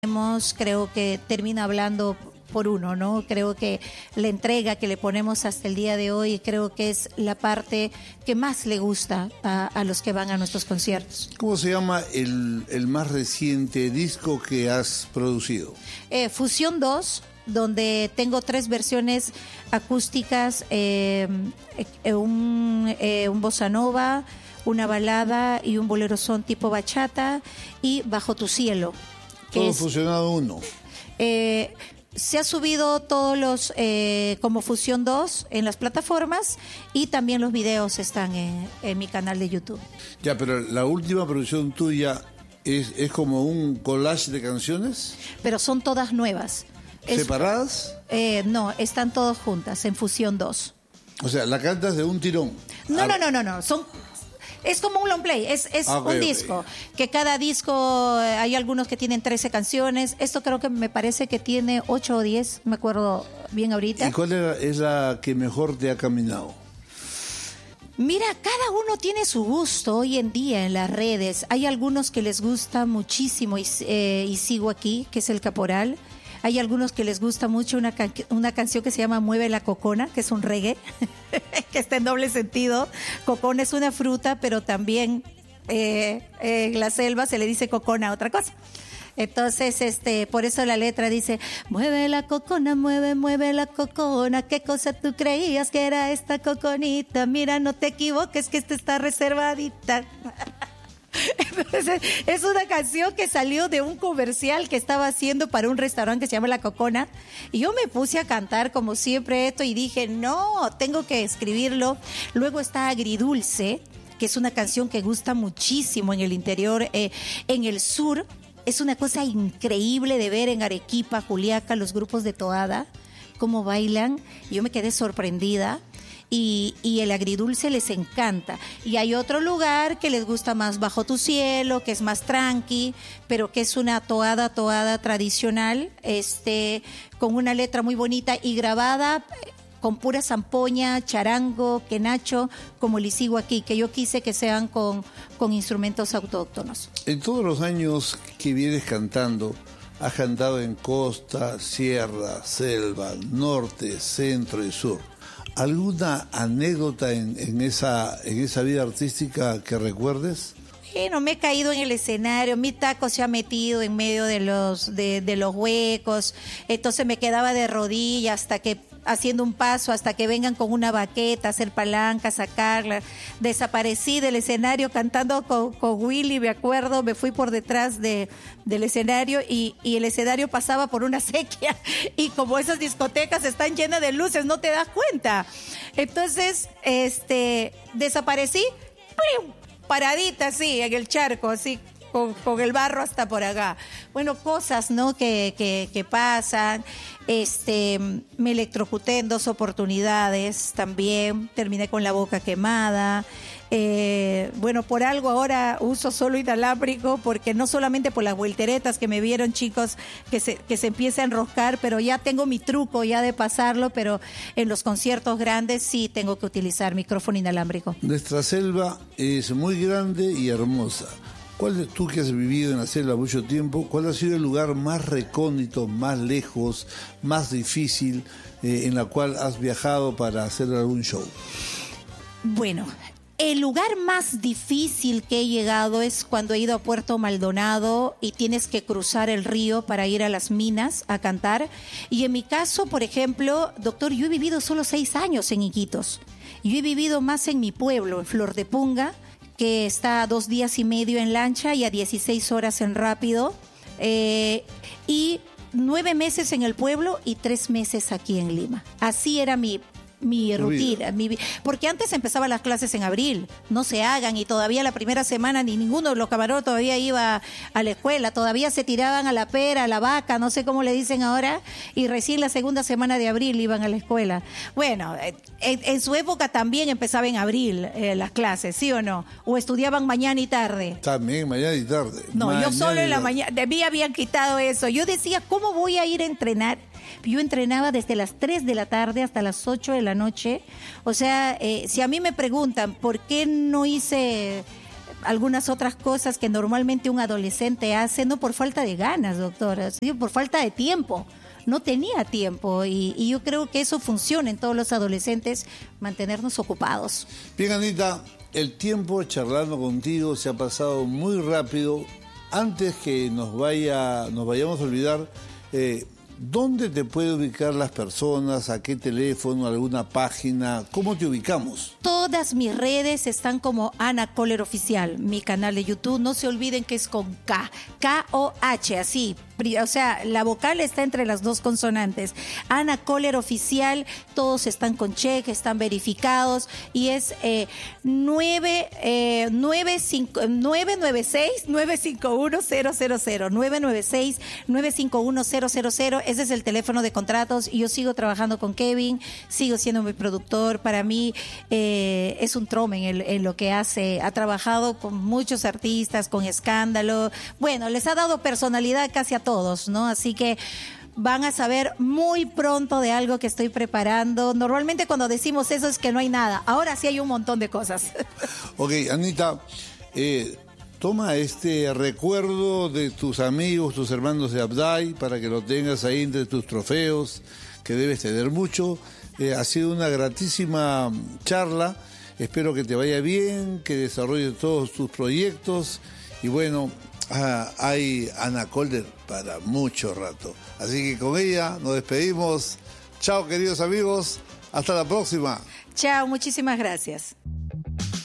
creo que termina hablando por uno, ¿no? Creo que la entrega que le ponemos hasta el día de hoy, creo que es la parte que más le gusta a los que van a nuestros conciertos. ¿Cómo se llama el más reciente disco que has producido? Fusión 2, donde tengo 3 versiones acústicas, un bossa nova, una balada y un bolero son tipo bachata, y Bajo tu cielo. Todo fusionado uno. Se ha subido todos los como Fusión 2 en las plataformas, y también los videos están en mi canal de YouTube. Ya, pero la última producción tuya es como un collage de canciones. Pero son todas nuevas. ¿Separadas? No, están todas juntas en Fusión 2. O sea, la cantas de un tirón. No. Es como un long play, es un disco, que cada disco, hay algunos que tienen 13 canciones, esto creo que me parece que tiene 8 o 10, me acuerdo bien ahorita. ¿Y cuál es la que mejor te ha caminado? Mira, cada uno tiene su gusto hoy en día en las redes. Hay algunos que les gusta muchísimo y sigo aquí, que es el Caporal. Hay algunos que les gusta mucho una canción que se llama Mueve la Cocona, que es un reggae, que está en doble sentido. Cocona es una fruta, pero también en la selva se le dice cocona a otra cosa. Entonces, por eso la letra dice: mueve la cocona, mueve la cocona, ¿qué cosa tú creías que era esta coconita? Mira, no te equivoques, que esta está reservadita. Entonces, es una canción que salió de un comercial que estaba haciendo para un restaurante que se llama La Cocona, y yo me puse a cantar como siempre esto y dije, no, tengo que escribirlo. Luego está Agridulce, que es una canción que gusta muchísimo en el interior, en el sur. Es una cosa increíble de ver en Arequipa, Juliaca, los grupos de toada, cómo bailan. Yo me quedé sorprendida. Y el agridulce les encanta. Y hay otro lugar que les gusta más Bajo tu cielo, que es más tranqui, pero que es una toada tradicional, con una letra muy bonita y grabada con pura zampoña, charango, quenacho, como les sigo aquí, que yo quise que sean con instrumentos autóctonos. En todos los años que vienes cantando, has cantado en costa, sierra, selva, norte, centro y sur. ¿Alguna anécdota en esa vida artística que recuerdes? Bueno, me he caído en el escenario, mi taco se ha metido en medio de los huecos, entonces me quedaba de rodillas haciendo un paso hasta que vengan con una baqueta, hacer palanca, sacarla. Desaparecí del escenario cantando con Willy, me acuerdo, me fui por detrás del escenario y el escenario pasaba por una sequía, y como esas discotecas están llenas de luces, no te das cuenta. Entonces, desaparecí, paradita así, en el charco, así, con el barro hasta por acá. Bueno, cosas, ¿no?, que pasan. Me electrocuté en 2 oportunidades también, terminé con la boca quemada. Bueno, por algo ahora uso solo inalámbrico, porque no solamente por las volteretas que me vieron, chicos, que se empieza a enroscar, pero ya tengo mi truco ya de pasarlo, pero en los conciertos grandes sí tengo que utilizar micrófono inalámbrico. Nuestra selva es muy grande y hermosa. Tú que has vivido en la selva mucho tiempo, ¿cuál ha sido el lugar más recóndito, más lejos, más difícil en la cual has viajado para hacer algún show? Bueno, el lugar más difícil que he llegado es cuando he ido a Puerto Maldonado y tienes que cruzar el río para ir a las minas a cantar. Y en mi caso, por ejemplo, doctor, yo he vivido solo 6 años en Iquitos. Yo he vivido más en mi pueblo, en Flor de Punga, que está a 2 días y medio en lancha y a 16 horas en rápido, y 9 meses en el pueblo y 3 meses aquí en Lima. Así era mi rutina, porque antes empezaban las clases en abril, no se hagan, y todavía la primera semana ni ninguno de los camarones todavía iba a la escuela, todavía se tiraban a la pera, a la vaca, no sé cómo le dicen ahora, y recién la segunda semana de abril iban a la escuela. Bueno, en su época también empezaba en abril las clases, ¿sí o no? O estudiaban mañana y tarde. También mañana y tarde. No, yo solo en la mañana, de mí habían quitado eso. Yo decía, ¿cómo voy a ir a entrenar? Yo entrenaba desde las 3 de la tarde hasta las 8 de la noche. O sea, si a mí me preguntan por qué no hice algunas otras cosas que normalmente un adolescente hace, no por falta de ganas, doctora, sino por falta de tiempo. No tenía tiempo y yo creo que eso funciona en todos los adolescentes, mantenernos ocupados. Bien, Anita, el tiempo charlando contigo se ha pasado muy rápido. Antes que nos vayamos a olvidar, ¿dónde te puede ubicar las personas? ¿A qué teléfono? ¿Alguna página? ¿Cómo te ubicamos? Todas mis redes están como Ana Kohler Oficial, mi canal de YouTube. No se olviden que es con K, K-O-H, así. O sea, la vocal está entre las dos consonantes. Ana Kohler Oficial, todos están con check, están verificados y es 996-951-000, 996-951-000. Ese es el teléfono de contratos y yo sigo trabajando con Kevin, sigo siendo mi productor. Para mí es un tromen en lo que hace. Ha trabajado con muchos artistas, con Escándalo. Bueno, les ha dado personalidad casi a todos, ¿no? Así que van a saber muy pronto de algo que estoy preparando. Normalmente cuando decimos eso es que no hay nada. Ahora sí hay un montón de cosas. Ok, Anita, toma este recuerdo de tus amigos, tus hermanos de Abday, para que lo tengas ahí entre tus trofeos, que debes tener mucho. Ha sido una gratísima charla. Espero que te vaya bien, que desarrolles todos tus proyectos. Y bueno, hay Ana Kohler para mucho rato. Así que con ella nos despedimos. Chao, queridos amigos. Hasta la próxima. Chao, muchísimas gracias.